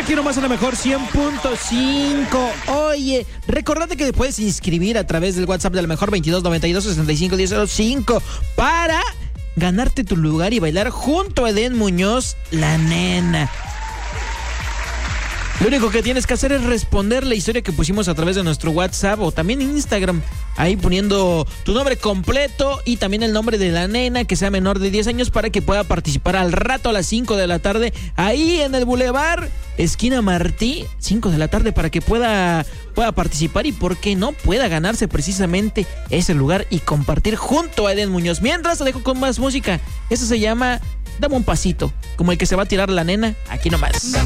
Aquí nomás en la mejor 100.5. Oye, recordate que te puedes inscribir a través del WhatsApp de la mejor 2292651005 para ganarte tu lugar y bailar junto a Edén Muñoz, la nena. Lo único que tienes que hacer es responder la historia que pusimos a través de nuestro WhatsApp o también en Instagram, ahí poniendo tu nombre completo y también el nombre de la nena que sea menor de 10 años para que pueda participar al rato a las 5 de la tarde ahí en el Boulevard esquina Martí, 5 de la tarde, para que pueda participar y por qué no pueda ganarse precisamente ese lugar y compartir junto a Edén Muñoz. Mientras te dejo con más música. Eso se llama Dame un pasito, como el que se va a tirar la nena, aquí nomás.